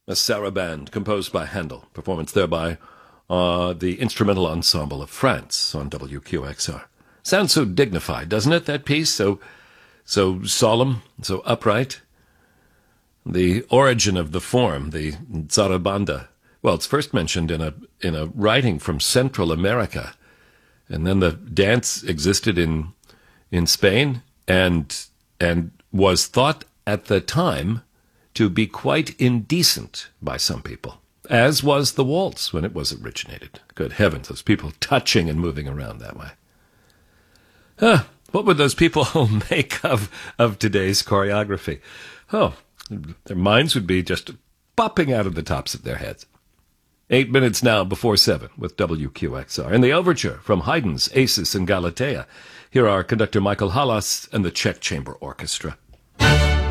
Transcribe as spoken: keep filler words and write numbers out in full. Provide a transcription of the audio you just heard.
a saraband composed by Handel, performance there by uh, the Instrumental Ensemble of France on W Q X R. Sounds so dignified, doesn't it, that piece? So, so solemn, so upright. The origin of the form, the zarabanda, well, it's first mentioned in a in a writing from Central America, and then the dance existed in in Spain and and was thought at the time to be quite indecent by some people, as was the waltz when it was originated. Good heavens, those people touching and moving around that way. Huh, what would those people make of of today's choreography? Oh, their minds would be just popping out of the tops of their heads. Eight minutes now before seven with W Q X R. And the overture from Haydn's Acis and Galatea. Here are conductor Michael Hallas and the Czech Chamber Orchestra.